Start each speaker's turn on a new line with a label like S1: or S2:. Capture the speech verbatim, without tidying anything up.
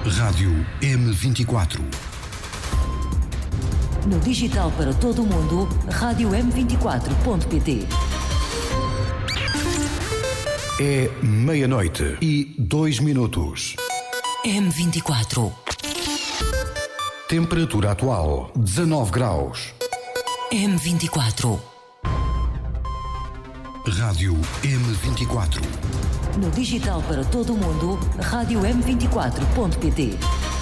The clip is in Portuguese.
S1: Rádio M vinte e quatro.
S2: No digital para todo o mundo, rádio m vinte e quatro ponto pt.
S1: É meia-noite e dois minutos.
S2: M vinte e quatro.
S1: Temperatura atual, dezanove graus.
S2: M vinte e quatro.
S1: Rádio M vinte e quatro.
S2: No digital para todo o mundo, rádio m vinte e quatro ponto pt.